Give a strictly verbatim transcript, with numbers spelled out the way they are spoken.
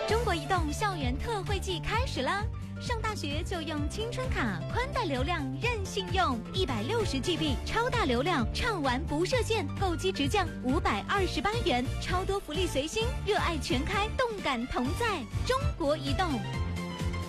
中国移动校园特惠季开始啦！上大学就用青春卡，宽带流量任性用，一百六十 G B 超大流量，畅玩不设限，购机直降五百二十八元，超多福利随心，热爱全开，动感同在。中国移动。